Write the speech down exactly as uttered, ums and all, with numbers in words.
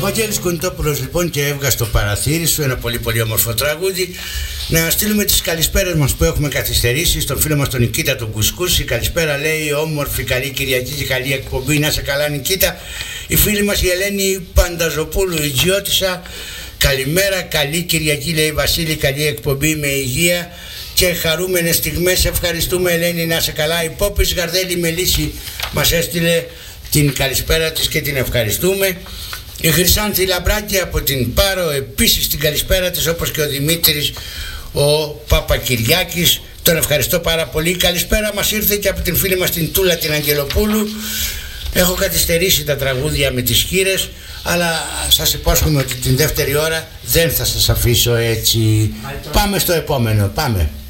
Βαγγέλης Κονιτόπουλος λοιπόν και έβγα στο παραθύρι σου, ένα πολύ πολύ όμορφο τραγούδι. Να στείλουμε τις καλησπέρες μας που έχουμε καθυστερήσει στον φίλο μας τον Νικήτα τον Κουσκούση. Καλησπέρα λέει, όμορφη καλή Κυριακή και καλή εκπομπή, να σε καλά Νικήτα. Η φίλη μας η Ελένη Πανταζοπούλου, η Τζιώτισσα, καλημέρα, καλή Κυριακή λέει Βασίλη, καλή εκπομπή με υγεία και χαρούμενες στιγμές. Ευχαριστούμε Ελένη, να σε καλά. Η Πόπης Γαρδέλη Μελίσση μας έστειλε την καλησπέρα της και την ευχαριστούμε. Η Χρυσάνθη Λαμπράκη από την Πάρο επίσης την καλησπέρα της, όπως και ο Δημήτρης ο Παπακυριάκης, τον ευχαριστώ πάρα πολύ. Καλησπέρα μας ήρθε και από την φίλη μας την Τούλα την Αγγελοπούλου. Έχω καθυστερήσει τα τραγούδια με τις χήρες, αλλά σας υπόσχομαι ότι την δεύτερη ώρα δεν θα σας αφήσω έτσι. Πάμε στο επόμενο, πάμε.